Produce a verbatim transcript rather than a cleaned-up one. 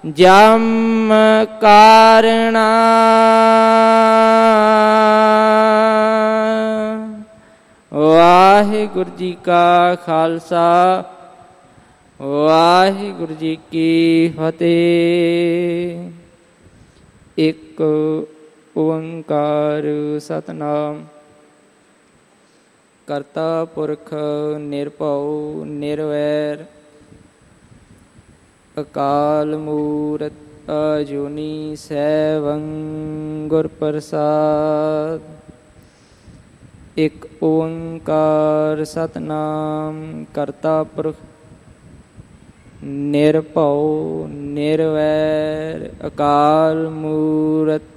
ਜਮ ਕਾਰਣਾ ਵਾਹਿਗੁਰੂ ਜੀ ਕਾ ਖਾਲਸਾ ਵਾਹਿਗੁਰੂ ਜੀ ਕੀ ਫਤਿਹ। ਇੱਕ ਓੰਕਾਰ ਸਤਿਨਾਮ ਕਰਤਾ ਪੁਰਖ ਨਿਰਭਉ ਨਿਰਵੈਰ ਅਕਾਲ ਮੂਰਤ ਅਜੂਨੀ ਸੈਭੰ ਗੁਰ ਪ੍ਰਸਾਦ। ਇੱਕ ਓੰਕਾਰ ਸਤਿਨਾਮ ਕਰਤਾ ਪੁਰਖ ਨਿਰਭਉ ਨਿਰਵੈਰ ਅਕਾਲ ਮੂਰਤ